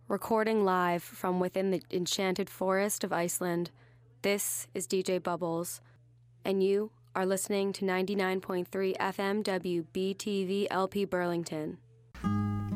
Recording live from within the enchanted forest of Iceland, this is DJ Bubbles, and you are listening to 99.3 FM WBTV LP Burlington.